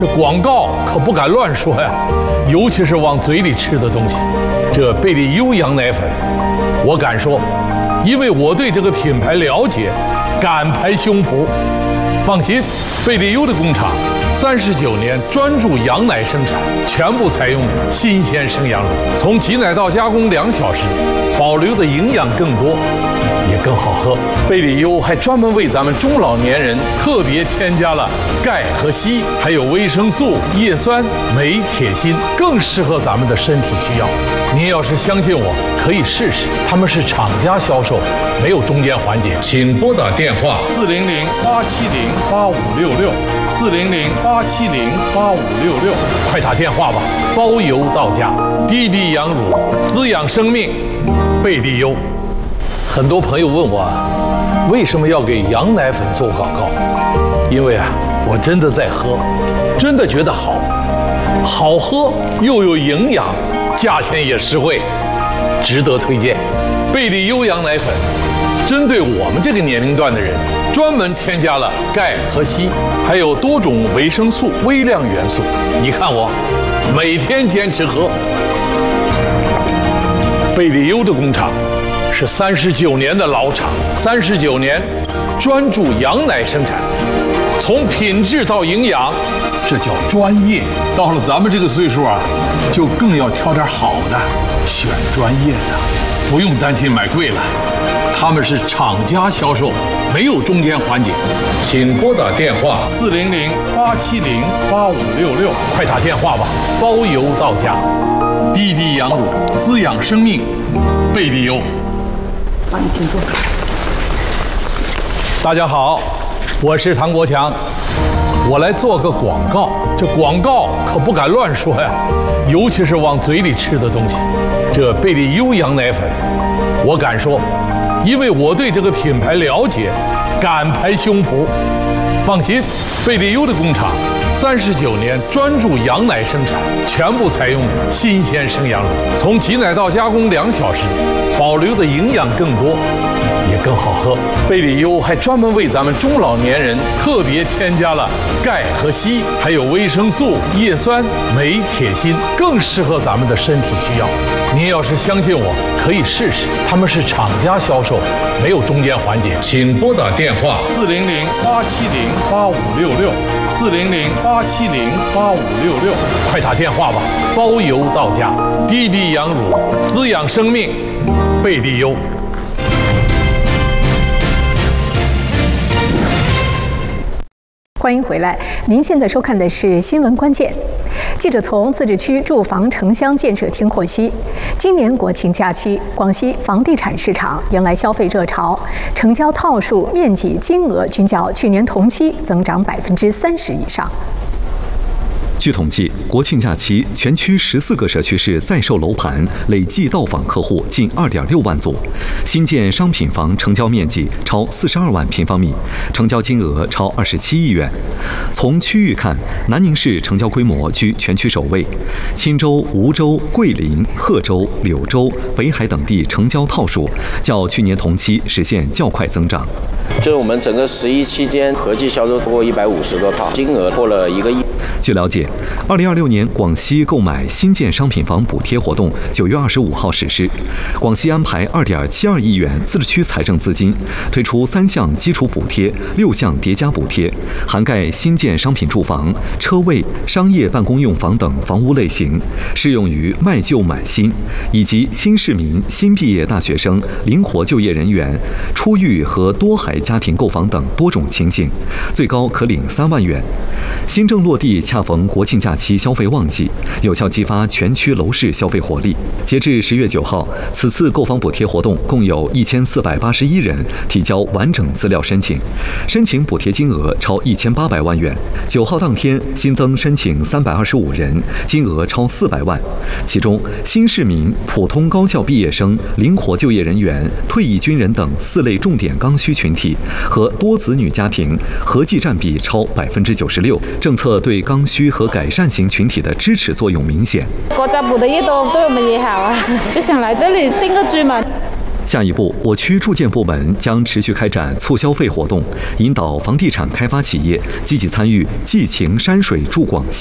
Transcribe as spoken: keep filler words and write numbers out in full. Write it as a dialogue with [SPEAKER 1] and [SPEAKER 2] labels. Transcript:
[SPEAKER 1] 这广告可不敢乱说呀，尤其是往嘴里吃的东西。这贝利优羊奶粉，我敢说，因为我对这个品牌了解，敢拍胸脯。放心，贝利优的工厂三十九年专注羊奶生产，全部采用新鲜生羊乳，从挤奶到加工两小时，保留的营养更多，也更好喝。贝利优还专门为咱们中老年人特别添加了钙和硒，还有维生素、叶酸、镁、铁、锌，更适合咱们的身体需要。您要是相信我，可以试试。他们是厂家销售，没有中间环节。请拨打电话四零零八七零八五六六四零零八七零八五六六，快打电话吧，包邮到家。滴滴羊乳，滋养生命，贝利优。很多朋友问我，为什么要给羊奶粉做广告？因为啊，我真的在喝，真的觉得好，好喝又有营养，价钱也实惠，值得推荐。贝利优羊奶粉针对我们这个年龄段的人，专门添加了钙和硒，还有多种维生素、微量元素。你看我每天坚持喝。贝利优的工厂是三十九年的老厂，三十九年专注羊奶生产，从品质到营养，这叫专业。到了咱们这个岁数啊，就更要挑点好的，选专业的，不用担心买贵了。他们是厂家销售，没有中间环节。请拨打电话四零零八七零八五六六，快打电话吧，包邮到家。滴滴羊乳，滋养生命，贝利优。
[SPEAKER 2] 好，你请坐。
[SPEAKER 1] 大家好，我是唐国强，我来做个广告。这广告可不敢乱说呀，尤其是往嘴里吃的东西。这贝利优羊奶粉，我敢说，因为我对这个品牌了解，敢拍胸脯。放心，贝利优的工厂三十九年专注羊奶生产，全部采用新鲜生羊乳，从挤奶到加工两小时，保留的营养更多，也更好喝。贝利优还专门为咱们中老年人特别添加了钙和硒，还有维生素、叶酸、镁、铁、锌，更适合咱们的身体需要。您要是相信我，可以试试。他们是厂家销售，没有中间环节。请拨打电话四零零八七零八五六六四零零八七零八五六六，快打电话吧，包邮到家。滴滴羊乳，滋养生命，贝利优。
[SPEAKER 2] 欢迎回来，您现在收看的是新闻关键。记者从自治区住房城乡建设厅获悉，今年国庆假期，广西房地产市场迎来消费热潮，成交套数、面积、金额均较去年同期增长百分之三十以上。
[SPEAKER 3] 据统计，国庆假期全区十四个社区市在售楼盘累计到访客户近二点六万组，新建商品房成交面积超四十二万平方米，成交金额超二十七亿元。从区域看，南宁市成交规模居全区首位，钦州、梧州、桂林、贺州、柳州、北海等地成交套数较去年同期实现较快增长。
[SPEAKER 4] 就是我们整个十一期间合计销售超过一百五十多套，金额破了一个亿。
[SPEAKER 3] 据了解，二零二六年广西购买新建商品房补贴活动九月二十五号实施，广西安排二点七二亿元自治区财政资金，推出三项基础补贴、六项叠加补贴，涵盖新建商品住房、车位、商业办公用房等房屋类型，适用于卖旧买新，以及新市民、新毕业大学生、灵活就业人员、出狱和多孩家庭购房等多种情形，最高可领三万元。新政落地恰逢国庆假期消费旺季，有效激发全区楼市消费活力。截至十月九号，此次购房补贴活动共有一千四百八十一人提交完整资料申请，申请补贴金额超一千八百万元。九号当天新增申请三百二十五人，金额超四百万。其中，新市民、普通高校毕业生、灵活就业人员、退役军人等四类重点刚需群体和多子女家庭合计占比超百分之九十六。政策对刚需和改善型群体的支持作用明显。
[SPEAKER 5] 国家补的越多，对我们也好啊，就想来这里定个居嘛。
[SPEAKER 3] 下一步，我区住建部门将持续开展促消费活动，引导房地产开发企业积极参与“寄情山水助广西”